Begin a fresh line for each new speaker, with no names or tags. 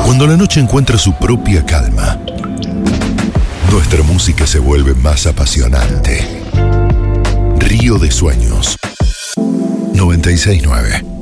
Cuando la noche encuentra su propia calma, nuestra música se vuelve más apasionante. Río de Sueños 96.9